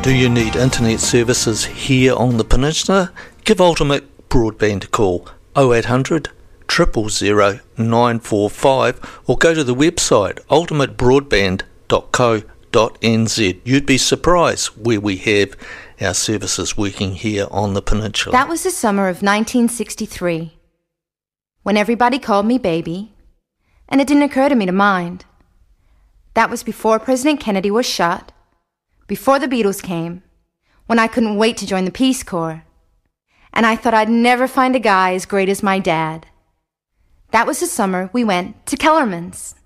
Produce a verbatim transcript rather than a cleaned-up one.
Do you need internet services here on the peninsula? Give Ultimate Broadband a call oh eight hundred, zero zero zero, nine four five or go to the website ultimate broadband dot co dot n z. You'd be surprised where we have our services working here on the peninsula. That was the summer of nineteen sixty-three, when everybody called me baby, and it didn't occur to me to mind. That was before President Kennedy was shot, before the Beatles came, when I couldn't wait to join the Peace Corps, and I thought I'd never find a guy as great as my dad. That was the summer we went to Kellerman's.